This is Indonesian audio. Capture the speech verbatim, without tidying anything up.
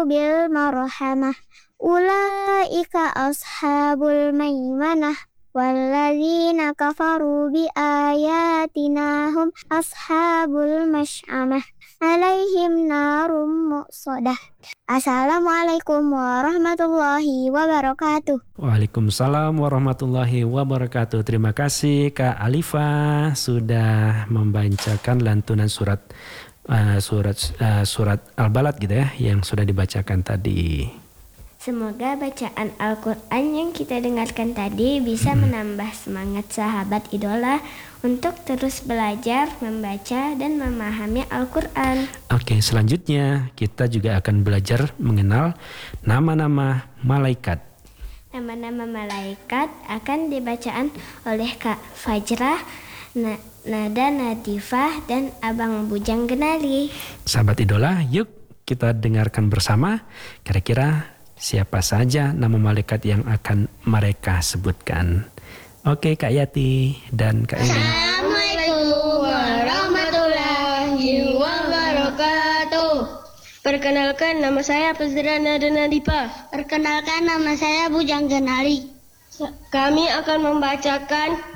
bil marhamah ulaika ashabul maimanah walladzina kafaru bi ayatina hum ashabul masy'amah alaihim narum muqsadah. Assalamualaikum warahmatullahi wabarakatuh. Waalaikumsalam warahmatullahi wabarakatuh. Terima kasih Kak Alifa sudah membacakan lantunan surat uh, surat uh, surat Al-Balad gitu ya yang sudah dibacakan tadi. Semoga bacaan Al-Quran yang kita dengarkan tadi bisa hmm. menambah semangat sahabat idola untuk terus belajar, membaca, dan memahami Al-Quran. Oke, selanjutnya kita juga akan belajar mengenal nama-nama malaikat. Nama-nama malaikat akan dibacaan oleh Kak Fajrah, Na- Nada Natifah, dan Abang Bujang Genali. Sahabat idola, yuk kita dengarkan bersama kira-kira siapa saja nama malaikat yang akan mereka sebutkan. Oke Kak Yati dan Kak Eli. Assalamualaikum warahmatullahi wabarakatuh. Perkenalkan, nama saya Fajrah Nada Natifah. Perkenalkan, nama saya Bujang Genali. Kami akan membacakan